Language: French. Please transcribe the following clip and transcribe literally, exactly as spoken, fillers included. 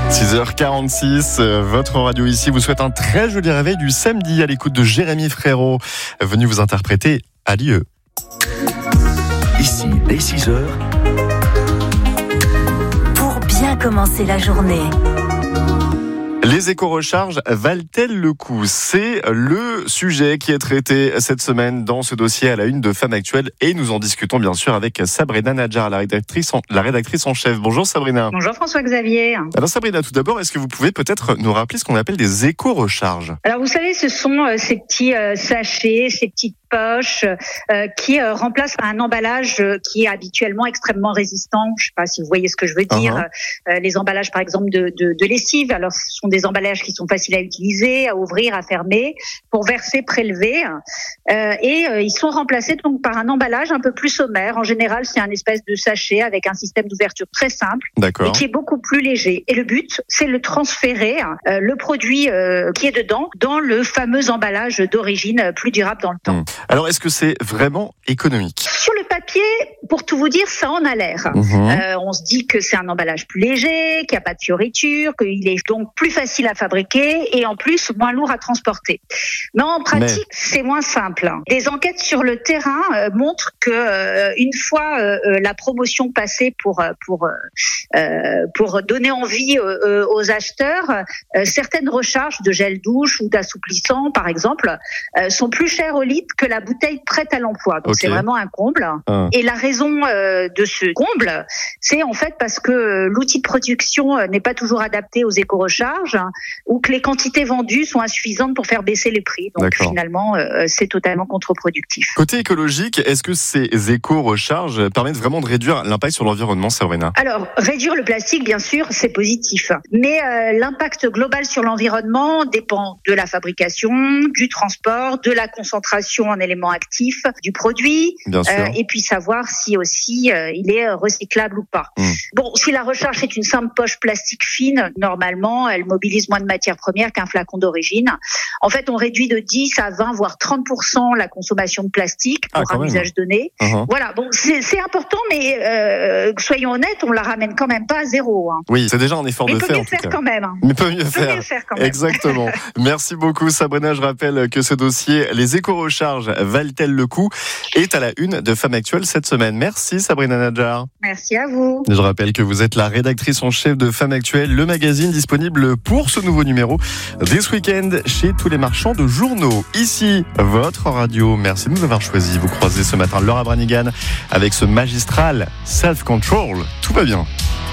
six heures quarante-six, votre radio ici vous souhaite un très joli réveil du samedi à l'écoute de Jérémy Frérot, venu vous interpréter à l'I E. Ici, dès six heures. Pour bien commencer la journée. Les éco-recharges valent-elles le coup ? C'est le sujet qui est traité cette semaine dans ce dossier à la une de Femmes Actuelles et nous en discutons bien sûr avec Sabrina Nadjar, la rédactrice en, la rédactrice en chef. Bonjour Sabrina. Bonjour François-Xavier. Alors Sabrina, tout d'abord, est-ce que vous pouvez peut-être nous rappeler ce qu'on appelle des éco-recharges ? Alors vous savez, ce sont euh, ces petits euh, sachets, ces petites poches euh, qui euh, remplacent un emballage euh, qui est habituellement extrêmement résistant. Je ne sais pas si vous voyez ce que je veux dire. Uh-huh. Euh, les emballages par exemple de, de, de lessive, alors ce sont des emballages qui sont faciles à utiliser, à ouvrir, à fermer, pour verser, prélever. Euh, et euh, ils sont remplacés donc par un emballage un peu plus sommaire. En général, c'est un espèce de sachet avec un système d'ouverture très simple D'accord. et qui est beaucoup plus léger. Et le but, c'est de transférer euh, le produit euh, qui est dedans dans le fameux emballage d'origine plus durable dans le temps. Mmh. Alors, est-ce que c'est vraiment économique ? Sur le papier, pour tout vous dire, ça en a l'air. Mmh. Euh, on se dit que c'est un emballage plus léger, qu'il n'y a pas de fioriture, qu'il est donc plus facile à fabriquer et en plus moins lourd à transporter. Mais en pratique, Mais... c'est moins simple. Des enquêtes sur le terrain euh, montrent que euh, une fois euh, la promotion passée pour pour euh, pour donner envie euh, aux acheteurs, euh, certaines recharges de gel douche ou d'assouplissant, par exemple, euh, sont plus chères au litre que la bouteille prête à l'emploi. Donc okay. C'est vraiment un comble. Ah. Et la raison euh, de ce comble, c'est en fait parce que l'outil de production euh, n'est pas toujours adapté aux éco-recharges hein, ou que les quantités vendues sont insuffisantes pour faire baisser les prix. Donc D'accord. finalement, euh, c'est totalement contre-productif. Côté écologique, est-ce que ces éco-recharges permettent vraiment de réduire l'impact sur l'environnement, Sabrina ? Alors, réduire le plastique, bien sûr, c'est positif. Mais euh, l'impact global sur l'environnement dépend de la fabrication, du transport, de la concentration en éléments actifs du produit, bien sûr. Euh, et puis savoir si aussi euh, il est recyclable ou pas. Mmh. Bon, si la recharge est une simple poche plastique fine, normalement, elle mobilise moins de matières premières qu'un flacon d'origine. En fait, on réduit de dix à vingt, voire trente pour cent la consommation de plastique pour ah, un même. usage donné. Uh-huh. Voilà, bon, c'est, c'est important, mais euh, soyons honnêtes, on la ramène quand même pas à zéro. Hein. Oui, c'est déjà un effort mais de fait, en tout cas. Mais peut mieux faire quand même. Mais peut mieux faire. mieux faire quand même. Exactement. Merci beaucoup, Sabrina. Je rappelle que ce dossier, les éco-recharges valent-elles le coup, est à la une de Femmes Actuelles cette semaine. Merci, Sabrina Nadjar. Merci à vous. Je rappelle que vous êtes la rédactrice en chef de Femmes Actuelles, le magazine disponible pour ce nouveau numéro dès ce week-end chez tous les marchands de journaux. Ici, votre radio. Merci de nous avoir choisis. Vous croisez ce matin Laura Branigan avec ce magistral Self Control. Tout va bien.